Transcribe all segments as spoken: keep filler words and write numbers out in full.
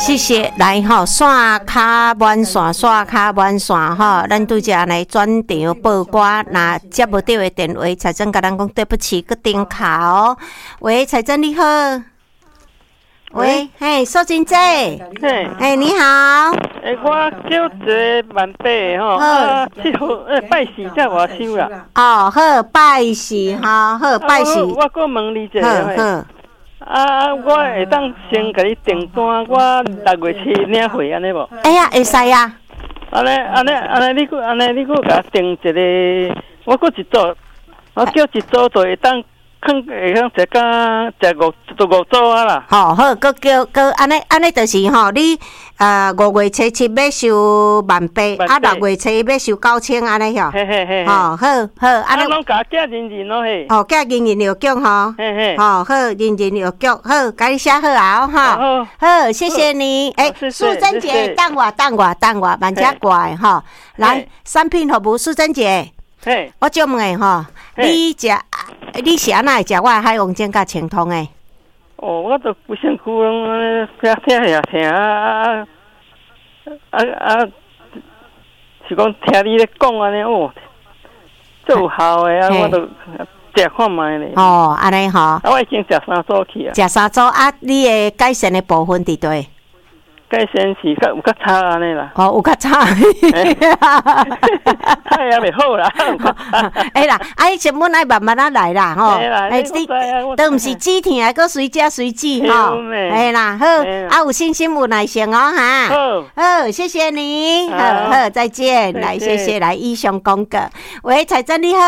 谢谢，来吼，线卡满线，线卡满线吼，咱拄则来转场报歌，若接无到的电话，财政甲咱讲对不起，搁顶卡哦。喂，财政你好。喂，嘿，苏真姐， 嘿， 哎，你好。 诶，我叫一个万伯吼，啊，七号诶拜四才外收啦。 哦，好，拜四哈，好，拜四。 我搁问你一下， 好好。 啊，我会当先甲你订单，我六月七领货安尼无？ 哎呀，会使啊。 安尼安尼安尼，你搁安尼你搁甲我订一个，我搁一组，我叫一组就会当。肯会当食甲食五做五组啊啦。 吼好，佮叫佮安尼安尼就是吼，你呃五月初七要收万八，啊六月初要收九千安尼吼。 嘿嘿嘿。 吼好好，安尼。 啊，拢甲寄人人咯嘿。 哦，寄人人邮局吼。 嘿嘿。 吼好，人人邮局好，甲你写好啊吼。 好。 好，谢谢你。诶，素贞姐，等我等我等我，慢点过来吼。来，产品服务，素贞姐。 嘿。我就问诶吼，你食？你是安那会食我的海王煎甲清汤诶？ 哦，我都不身躯拢安尼听听下听啊啊啊！是讲听你咧讲安尼哦，最有效诶啊！我都食看卖咧。 哦，安尼吼。啊， 我已经食三组去啊。 食三组啊？你诶改善诶部分伫倒？ 改善是较有较差安尼啦。 哦，有较差。 差也袂好啦。 哎啦，哎，成本爱慢慢啊来啦，吼。 哎，你都毋是止疼，还随食随止吼。哎啦，好，啊有信心有耐心哦哈。 好， 好，谢谢你，好好，再见。来，谢谢，来以上讲过。喂，彩珍你好。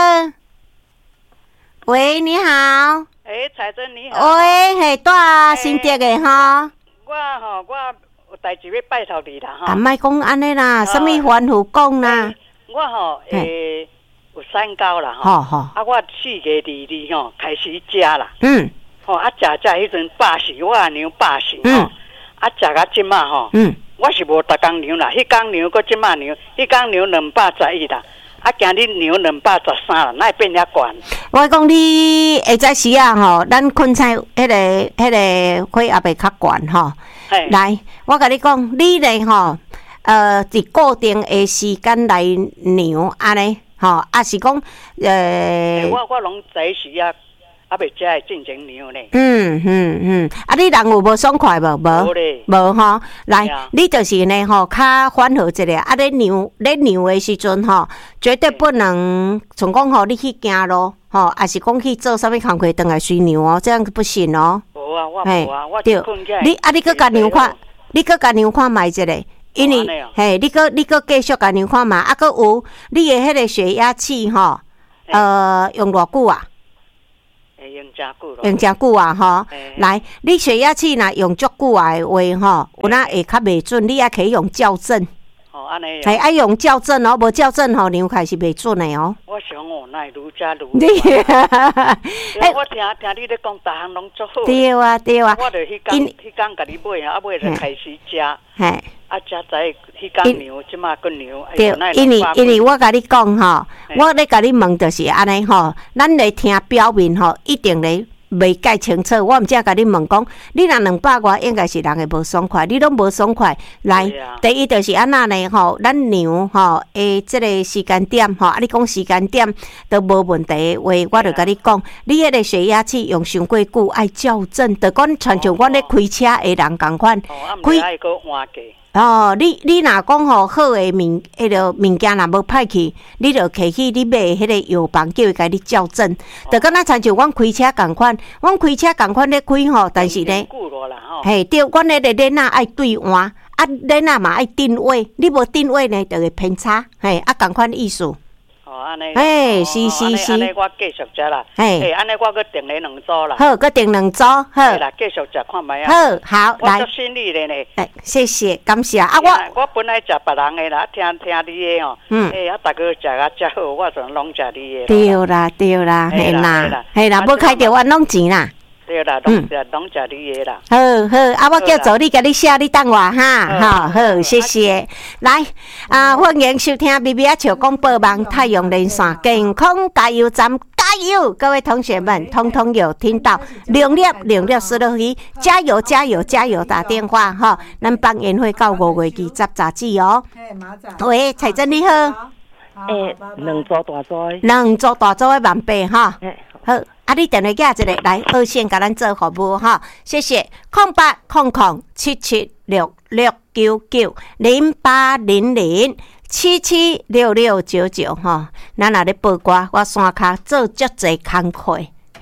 喂，你好。 哎，彩珍你好。 喂，嘿，住新竹的吼。 我吼，我。有代志要拜托你啦吼！ 啊，莫讲安尼啦，什么吩咐讲啦？ 我吼诶有三高啦吼， 啊我四月二日吼开始食啦， 嗯， 吼啊食食迄阵百四，我牛百四吼，啊食到即马吼，嗯，我是无逐工牛啦，迄工牛搁即马牛，迄工牛两百十一啦，啊今日牛两百十三啦，哪会变遐悬？ 我讲你下早时啊吼，咱困菜迄个迄个火也袂较悬吼。来，我甲你讲，你咧吼，呃，伫固定的时间来量安尼，吼，啊是讲，呃， 我我拢早时啊，啊袂食会进前量咧。 嗯嗯嗯，啊，你人有无爽快无？无咧，无吼。来，你就是呢吼，较缓和一下。啊，咧量咧量的时阵吼，绝对不能像讲吼，你去行路，吼，啊是讲去做啥物工课，等来随量哦，这样不行哦。 无啊，我无啊，我对，你啊，你搁甲量看，你搁甲量看卖一下，因为嘿，你搁你搁继续甲量看嘛，啊，搁有你的迄个血压计吼，呃，用偌久啊？ 用真久咯。 用真久啊，吼！来，你血压计若用足久啊的话，吼，有哪会较袂准？你也可以用校正。 哦，安尼。 系爱用校正哦，无校正吼，量开是袂准的哦。 我想哦，那愈加愈。你，哎，我听听你咧讲，逐项拢做好。 对啊，对啊。 我著迄工迄工甲你买啊，啊买就开始食。嘿。啊，食在迄工牛，即马个牛。 对，因为因为我甲你讲吼，我咧甲你问就是安尼吼，咱咧听表面吼，一定咧。袂解清楚，我毋只甲你问讲，你若两百外，应该是人会无爽快，你拢无爽快。来，啊、第一就是安那呢吼，咱牛吼诶，即个时间点吼，啊，你讲时间点都无问题的话，我就甲你讲，你迄个血压计用伤过久，爱校正，就讲亲像阮咧开车的人共款， 开。 哦，你你若讲吼好诶物，迄个物件若无歹去，你着摕去你买迄个药房，叫伊甲你校正。就敢若亲像阮开车共款，阮开车共款咧开吼，但是呢，嘿，对，阮迄个链仔爱对换，啊链仔嘛爱定位，你无定位呢，就会偏差，嘿，啊共款意思。 哦，安尼。 哎，是是是。 安尼我继续食啦。哎，安尼我搁订咧两组啦。 好，搁订两组，好。 对啦，继续食看卖啊。 好，好，来。 我足心理咧呢。 哎，谢谢，感谢啊！我我本来食别人的啦，听听你的吼。嗯。哎，啊，大家食啊食好，我就拢食你的。 对啦，对啦，嘿啦，嘿啦，要开着我拢钱啦。 对啦，拢食拢食你的啦。 好好，啊，我叫助理甲你写，你等我哈。好好，谢谢。来啊，欢迎收听 B B 啊笑广播网太阳连线健康加油站，加油！各位同学们，通通有听到零六零六四六一，加油加油加油！打电话哈，咱帮宴会到五月二十杂志哦。喂，彩珍你好。 诶，两组大组。 两组大组的万倍哈。好，啊，你电话架一个来二线，甲咱做服务哈，谢谢。空八空空七七六六九九零八零零七七六六九九哈，咱若咧报歌，我山骹做足侪工课。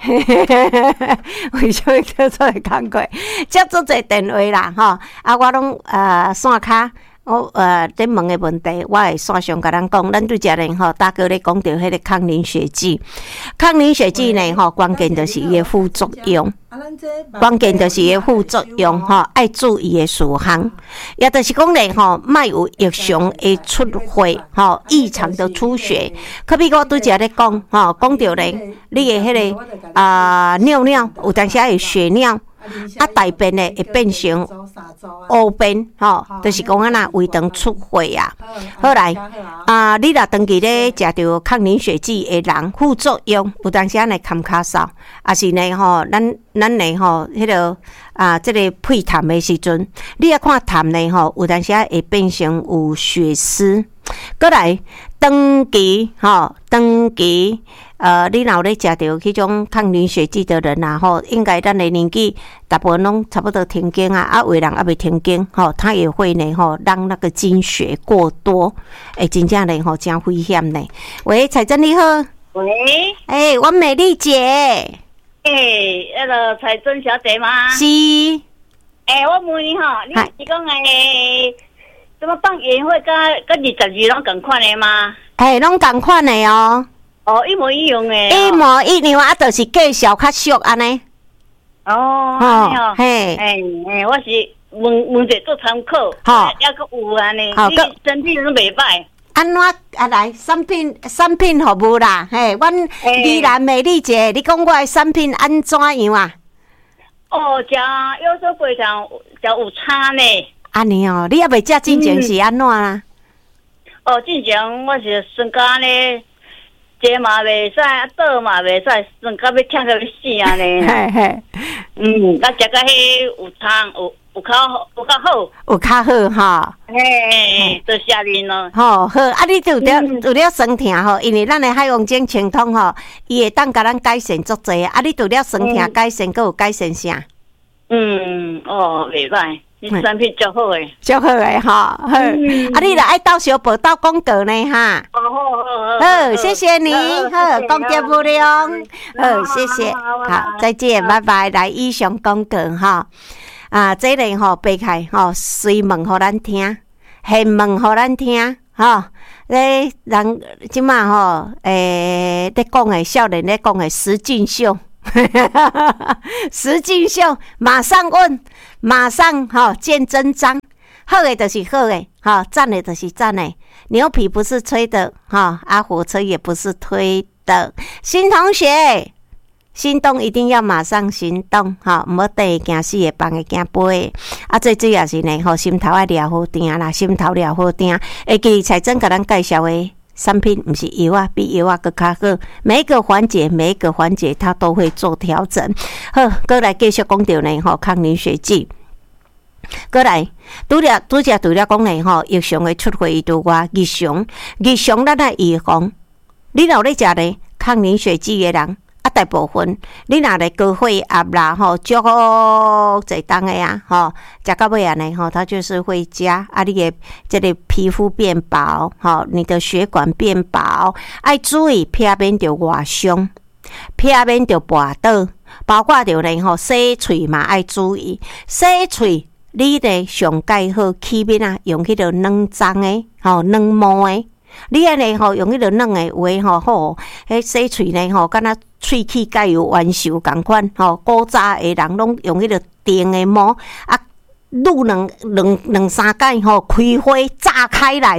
为什么叫做工课？接足侪电话啦哈，啊，我拢呃山骹。我呃，在问的问题，我会线上甲咱讲，咱对遮呢吼，大哥咧讲到迄个抗凝血剂，抗凝血剂呢吼，关键就是伊的副作用，关键就是伊的副作用吼，爱注意的事项，也就是讲咧吼，莫有异常的出血吼，异常的出血，可比我对遮咧讲吼，讲到咧，你的迄个啊尿尿，有当时会血尿。啊，大便呢会变成乌便，吼，就是讲啊那胃肠出血啊。后来啊，你若长期咧食着抗凝血剂的人，副作用有当时啊来坎卡嗽，啊是呢吼，咱咱呢吼，迄个啊，这个配痰的时阵，你啊看痰呢吼，有当时啊会变成有血丝。过来，长期吼，长期。呃，你若咧食着迄种抗凝血剂的人啊，吼，应该咱的年纪大部分拢差不多停经啊，啊，有的人还未停经，吼，他也会呢，吼，让那个经血过多，诶，真正呢，吼，真危险呢。喂，彩珍你好。 喂。 诶、欸，我美丽姐。 诶、欸，那个彩珍小姐吗？ 是。 诶、欸，我问你吼，你是讲诶，怎么办宴会跟跟二十二拢同款的吗？ 诶、欸，拢同款的哦。 哦，一模一样诶， 一模一样啊，就是介绍较俗安尼。 哦， 哦，嘿， 诶诶，我是问问者做参考， 好， 抑个有安尼，你身体都袂歹。 安怎啊来产品产品服务啦，嘿，阮宜兰美丽姐，你讲我的产品安怎样啊？ 哦，食有时非常食有差呢。 安尼哦，你还未食进前是安怎啊？ 哦，进前我是身家呢。坐嘛袂使，倒嘛袂使，算到要痛到要死安尼。 嘿嘿， 嗯，咱食个迄有汤，有有较好，有较好， 有较好哈。 嘿，多谢您咯。 好好，啊，你有了有了酸痛吼，因为咱的海洋精清通吼，伊会当甲咱改善足济。啊，你除了酸痛改善，佮有改善啥？ 嗯，哦，袂歹。你产品足好诶， 足好诶哈，好，啊，你著爱到小报道广告呢哈。 哦，好好好，好，谢谢你，好，讲得不良，好，谢谢，好，再见，拜拜。来，以上广告哈，啊，这里吼背开吼，随问互咱听，现问互咱听，吼，咧人即马吼，诶，咧讲诶，少年咧讲诶，实境秀。实境秀，马上问，马上哈、哦、见真章。好的就是好的，哈、哦，赞的就是赞的。牛皮不是吹的，哈、哦，啊，火车也不是推的。新同学，心动一定要马上行动，哈、哦，唔好等伊惊死的，放伊惊飞的。啊，最主要是呢，吼、哦，心头爱疗好定啦，心头疗好定。会记彩珍甲咱介绍的。产品不是药啊，比药啊更较好。每一个环节，每一个环节，它都会做调整。好，过来继续讲到呢，吼，抗凝血剂。过来，拄了拄则除了讲呢，吼，日常的出血以外，日常日常咱来预防。你若咧食呢抗凝血剂的人，啊，大部分你若咧高血压啦，吼，足侪当的啊，吼，食到尾安尼吼，它就是会加啊，你的这个皮肤变薄，吼，你的血管变薄，爱注意避免着外伤，避免着跋倒，包括着呢吼洗喙嘛爱注意，洗喙你咧上介好起面啊，用迄个软脏的，吼软毛的。你安尼吼用迄个软诶话吼好，迄洗喙呢吼，敢若喙齿甲有完熟共款吼。古早诶人拢用迄个电诶毛啊，撸两两两三摆吼，开花炸开来了，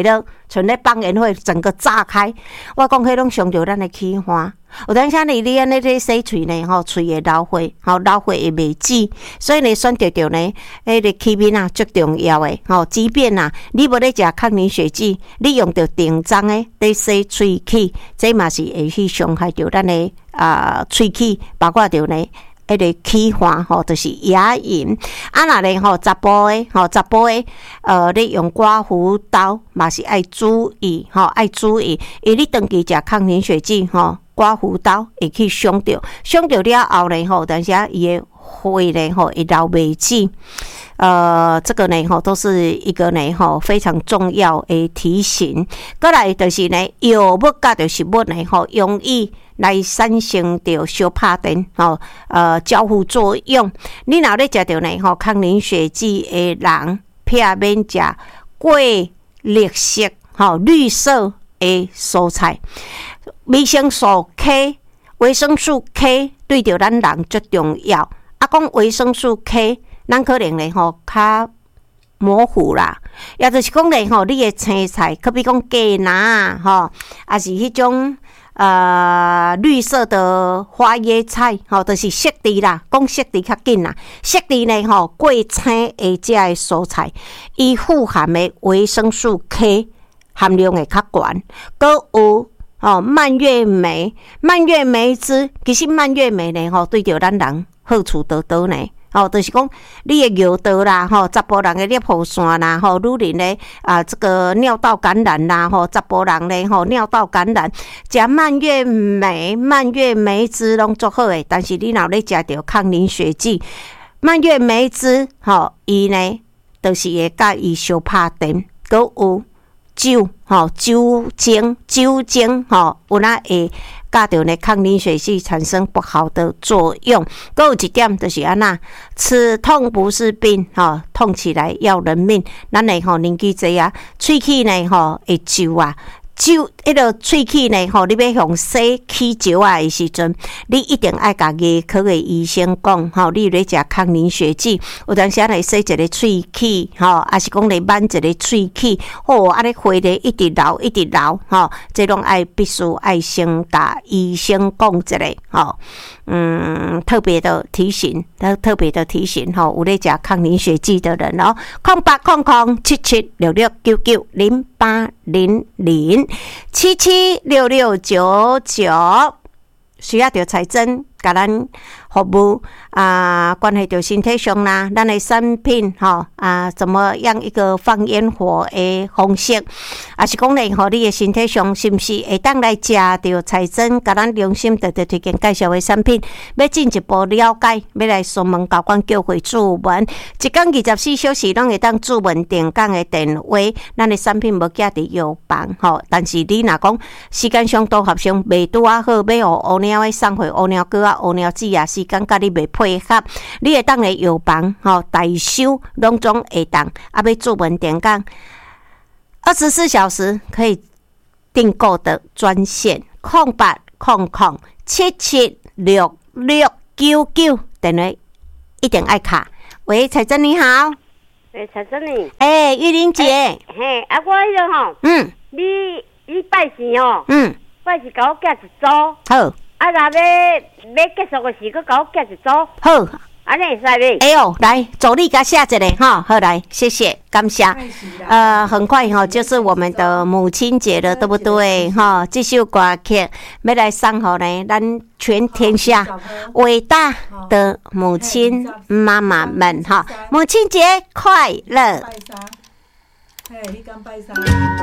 像咧放烟火，整个炸开。我讲迄拢伤着咱的气花。有当时你你安尼咧洗喙呢，吼，喙会流血，吼，流血会袂止，所以呢，选择着呢，迄个气味啊，最重要诶，吼，即便啊，你无咧食抗凝血剂，你用着定妆诶，咧洗喙齿，这嘛是会去伤害着咱的啊喙齿，包括着呢。迄个气化吼，就是牙龈。啊，若咧吼，查甫诶，吼，查甫诶，呃，咧用刮胡刀嘛是爱注意，吼，爱注意，因为你长期食抗凝血剂，吼，刮胡刀会去伤着，伤着了后咧，吼，但是啊，伊诶血咧，吼，会流袂止。呃，这个呢，吼，都是一个呢，吼，非常重要的提醒。过来就是呢，药物甲着食物呢，吼，容易来产生着相拍电，吼，呃，交互作用。你若咧食着呢，吼，抗凝血剂的人，避免食过绿色，吼，绿色的蔬菜，维生素 K， 维生素 K 对着咱人最重要。啊，讲维生素 K。咱可能咧吼较模糊啦，也就是讲咧吼，你诶青菜，可比讲芥蓝啊，吼，也是迄种呃绿色的花椰菜，吼，就是色地啦，讲色地较紧啦。色地咧吼，过青的这诶蔬菜，伊富含的维生素 K 含量会较悬，佮有吼蔓越莓，蔓越莓汁，其实蔓越莓咧吼，对着咱人好处多多呢。哦，就是讲你的尿道啦，吼，查甫人的尿泡腺啦，吼，女人的啊这个尿道感染啦，吼，查甫人的吼尿道感染，食蔓越莓、蔓越莓汁拢足好诶。但是你若咧食着抗凝血剂，蔓越莓汁，吼，伊呢，就是会甲伊相拍电，佮有酒，吼，酒精，酒精，吼，有哪会甲着呢抗凝血剂产生不好的作用。还有一点就是安那，吃痛不是病，吼，痛起来要人命。咱呢吼年纪济啊，喙齿呢吼会皱啊。酒迄个喙齿呢，吼，你要用洗齿石啊的时阵，你一定爱甲牙科的医生讲，吼，你咧食抗凝血剂，有当时啊来洗一个喙齿，吼，还是讲来挽一个喙齿，吼，啊咧血咧一直流一直流，吼，这拢爱必须爱先甲医生讲一下，吼，嗯，特别的提醒，特特别的提醒，吼，有咧食抗凝血剂的人哦，空八空空七七六六九九零八零零。七七六六九九，需要着财政，甲咱服务啊，关系到身体上啦，咱的产品吼啊，怎么样一个放烟火的方式，啊是讲咧，吼，你的身体上是不是会当来食着财政，甲咱良心特特推荐介绍的产品，要进一步了解，要来询问高管叫会注文，一天二十四小时拢会当注文定岗的电话，咱的产品无寄伫药房吼，但是你若讲时间上都合上，未拄啊好，要互乌鸟的送回乌鸟哥啊、乌鸟子啊。时间甲你袂配合，你会当来药房吼代收，拢总会当。啊，要注文点讲，二十四小时可以订购的专线：空八空空七七六六九九，电话一定爱卡。喂，彩珍你好。 喂，彩珍你。 哎、欸，玉玲姐。欸、 嘿，啊，我迄个吼，嗯，你你拜神哦，嗯，拜神甲我寄一组。 好。 啊，若要要结束的时，佮甲我寄一组。 好， 安尼会使袂？ 哎呦，来，助理甲写一个哈，好来，谢谢，感谢。呃，很快哈，就是我们的母亲节了，对不对？哈，这首歌曲要来送给呢，咱全天下伟大的母亲妈妈们哈，母亲节快乐！嘿，你敢拜山？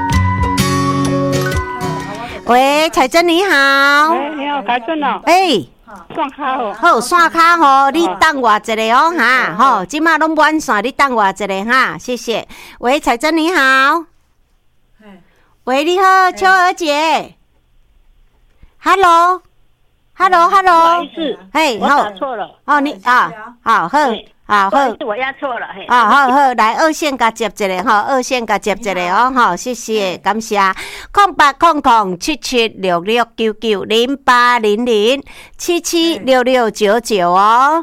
喂，彩珍你好。 哎，你好，彩珍哦。 哎， 线卡哦。 好，线卡吼，你等我一下哦哈。吼，即马拢满线，你等我一下哈，谢谢。喂，彩珍你好。喂，你好，秋儿姐。Hello，Hello，Hello。 不好意思， 嘿， 我打错了。 哦，你啊，好，好。好，好， 是我压错了，嘿。 啊，好好，来二线甲接一个吼，二线甲接一个哦，吼，谢谢，感谢。空八空空七七六六九九零八零零七七六六九九哦。